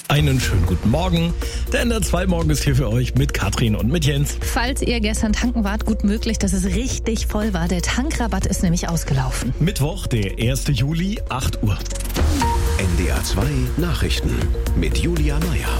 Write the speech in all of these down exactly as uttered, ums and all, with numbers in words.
Einen schönen guten Morgen. Der N D R zwei Morgen ist hier für euch mit Katrin und mit Jens. Falls ihr gestern tanken wart, gut möglich, dass es richtig voll war. Der Tankrabatt ist nämlich ausgelaufen. Mittwoch, der ersten Juli, acht Uhr. N D R zwei Nachrichten mit Julia Meyer.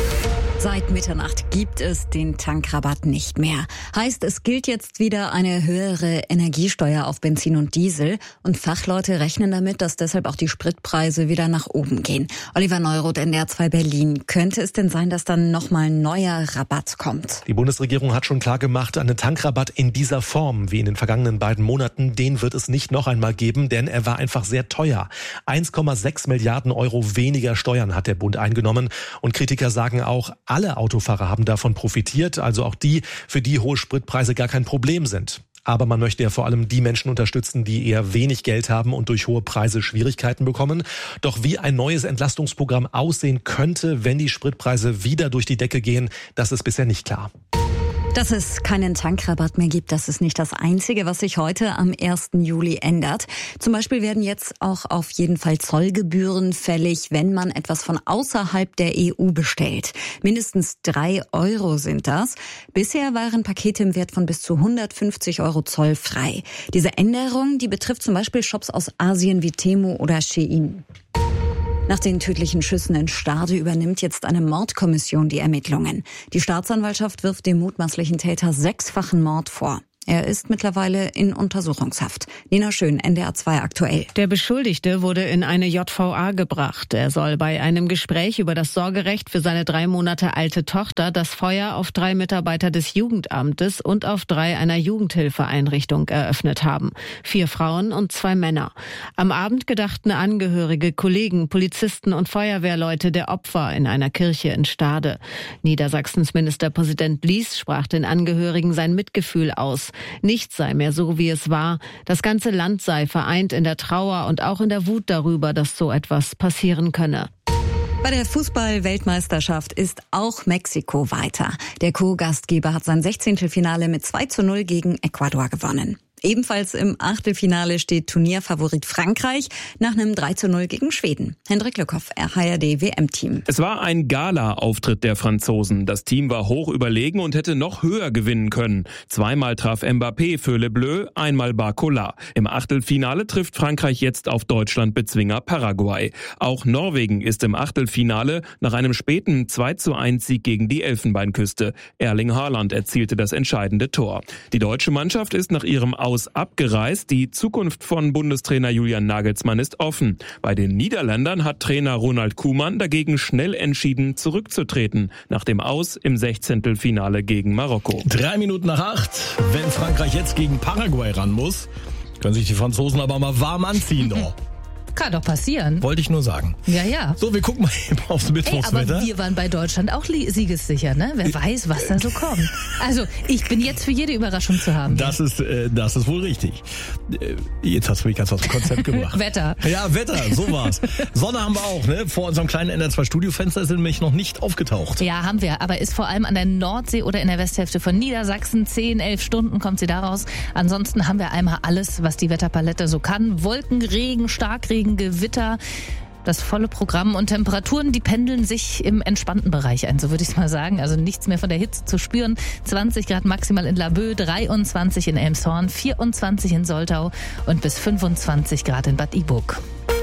Seit Mitternacht gibt es den Tankrabatt nicht mehr. Heißt, es gilt jetzt wieder eine höhere Energiesteuer auf Benzin und Diesel. Und Fachleute rechnen damit, dass deshalb auch die Spritpreise wieder nach oben gehen. Oliver Neuroth, N D R zwei Berlin. Könnte es denn sein, dass dann nochmal ein neuer Rabatt kommt? Die Bundesregierung hat schon klar gemacht, einen Tankrabatt in dieser Form wie in den vergangenen beiden Monaten, den wird es nicht noch einmal geben, denn er war einfach sehr teuer. eins Komma sechs Milliarden Euro weniger Steuern hat der Bund eingenommen. Und Kritiker sagen auch, alle Autofahrer haben davon profitiert, also auch die, für die hohe Spritpreise gar kein Problem sind. Aber man möchte ja vor allem die Menschen unterstützen, die eher wenig Geld haben und durch hohe Preise Schwierigkeiten bekommen. Doch wie ein neues Entlastungsprogramm aussehen könnte, wenn die Spritpreise wieder durch die Decke gehen, das ist bisher nicht klar. Dass es keinen Tankrabatt mehr gibt, das ist nicht das Einzige, was sich heute am ersten Juli ändert. Zum Beispiel werden jetzt auch auf jeden Fall Zollgebühren fällig, wenn man etwas von außerhalb der E U bestellt. Mindestens drei Euro sind das. Bisher waren Pakete im Wert von bis zu hundertfünfzig Euro zollfrei. Diese Änderung, die betrifft zum Beispiel Shops aus Asien wie Temu oder Shein. Nach den tödlichen Schüssen in Stade übernimmt jetzt eine Mordkommission die Ermittlungen. Die Staatsanwaltschaft wirft dem mutmaßlichen Täter sechsfachen Mord vor. Er ist mittlerweile in Untersuchungshaft. Nina Schön, N D R zwei aktuell. Der Beschuldigte wurde in eine J V A gebracht. Er soll bei einem Gespräch über das Sorgerecht für seine drei Monate alte Tochter das Feuer auf drei Mitarbeiter des Jugendamtes und auf drei einer Jugendhilfeeinrichtung eröffnet haben. Vier Frauen und zwei Männer. Am Abend gedachten Angehörige, Kollegen, Polizisten und Feuerwehrleute der Opfer in einer Kirche in Stade. Niedersachsens Ministerpräsident Lies sprach den Angehörigen sein Mitgefühl aus. Nichts sei mehr so, wie es war. Das ganze Land sei vereint in der Trauer und auch in der Wut darüber, dass so etwas passieren könne. Bei der Fußball-Weltmeisterschaft ist auch Mexiko weiter. Der Co-Gastgeber hat sein Sechzehntelfinale mit zwei zu null gegen Ecuador gewonnen. Ebenfalls im Achtelfinale steht Turnierfavorit Frankreich nach einem drei zu null gegen Schweden. Hendrik Lückhoff, H R D W M-Team. Es war ein Gala-Auftritt der Franzosen. Das Team war hoch überlegen und hätte noch höher gewinnen können. Zweimal traf Mbappé für Le Bleu, einmal Barcola. Im Achtelfinale trifft Frankreich jetzt auf Deutschland-Bezwinger Paraguay. Auch Norwegen ist im Achtelfinale nach einem späten zwei zu eins Sieg gegen die Elfenbeinküste. Erling Haaland erzielte das entscheidende Tor. Die deutsche Mannschaft ist nach ihrem Aus abgereist. Die Zukunft von Bundestrainer Julian Nagelsmann ist offen. Bei den Niederländern hat Trainer Ronald Koeman dagegen schnell entschieden, zurückzutreten, nach dem Aus im Sechzehntelfinale gegen Marokko. Drei Minuten nach acht. Wenn Frankreich jetzt gegen Paraguay ran muss, können sich die Franzosen aber mal warm anziehen, doch. Kann doch passieren. Wollte ich nur sagen. Ja, ja. So, wir gucken mal eben aufs Mittwochswetter. Aber wir waren bei Deutschland auch siegessicher, ne? Wer weiß, was da so kommt. Also, ich bin jetzt für jede Überraschung zu haben. Das ist, äh, das ist wohl richtig. Äh, jetzt hast du mich ganz aus dem Konzept gebracht. Wetter. Ja, Wetter, so war's. Sonne haben wir auch, ne? Vor unserem kleinen N D R zwei Studiofenster ist nämlich noch nicht aufgetaucht. Ja, haben wir. Aber ist vor allem an der Nordsee oder in der Westhälfte von Niedersachsen. Zehn, elf Stunden kommt sie daraus. Ansonsten haben wir einmal alles, was die Wetterpalette so kann. Wolken, Regen, Starkregen, Gewitter, das volle Programm und Temperaturen, die pendeln sich im entspannten Bereich ein, so würde ich es mal sagen. Also nichts mehr von der Hitze zu spüren. zwanzig Grad maximal in Laboe, dreiundzwanzig in Elmshorn, vierundzwanzig in Soltau und bis fünfundzwanzig Grad in Bad Iburg.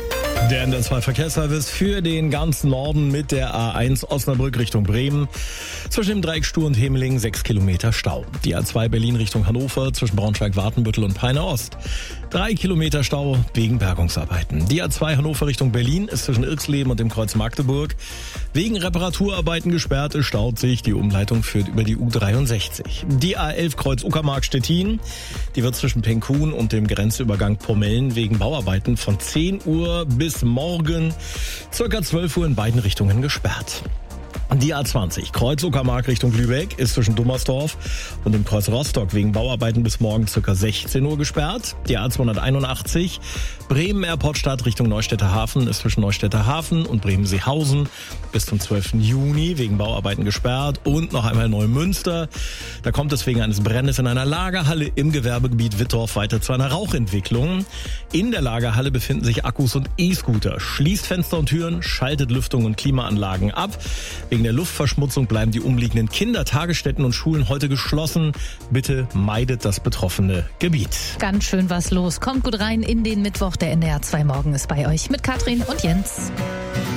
Der N D R zwei Verkehrsservice für den ganzen Norden mit der A eins Osnabrück Richtung Bremen. Zwischen dem Dreieck Stur und Hemeling sechs Kilometer Stau. Die A zwei Berlin Richtung Hannover zwischen Braunschweig-Wartenbüttel und Peine Ost. Drei Kilometer Stau wegen Bergungsarbeiten. Die A zwei Hannover Richtung Berlin ist zwischen Irksleben und dem Kreuz Magdeburg wegen Reparaturarbeiten gesperrt. Es staut sich. Die Umleitung führt über die U dreiundsechzig. Die A elf Kreuz Uckermark-Stettin. Die wird zwischen Penkhuhn und dem Grenzübergang Pomellen wegen Bauarbeiten von zehn Uhr bis morgen circa zwölf Uhr in beiden Richtungen gesperrt. Die A zwanzig, Kreuz Uckermark Richtung Lübeck, ist zwischen Dummersdorf und dem Kreuz Rostock wegen Bauarbeiten bis morgen ca. sechzehn Uhr gesperrt. Die A zweihunderteinundachtzig, Bremen-Airportstadt Richtung Neustädter Hafen, ist zwischen Neustädter Hafen und Bremen-Seehausen bis zum zwölften Juni wegen Bauarbeiten gesperrt. Und noch einmal Neumünster. Da kommt es wegen eines Brandes in einer Lagerhalle im Gewerbegebiet Wittorf weiter zu einer Rauchentwicklung. In der Lagerhalle befinden sich Akkus und E-Scooter. Schließt Fenster und Türen, schaltet Lüftung und Klimaanlagen ab. Wegen der Luftverschmutzung bleiben die umliegenden Kindertagesstätten und Schulen heute geschlossen. Bitte meidet das betroffene Gebiet. Ganz schön was los. Kommt gut rein in den Mittwoch. Der N D R zwei Morgen ist bei euch mit Katrin und Jens.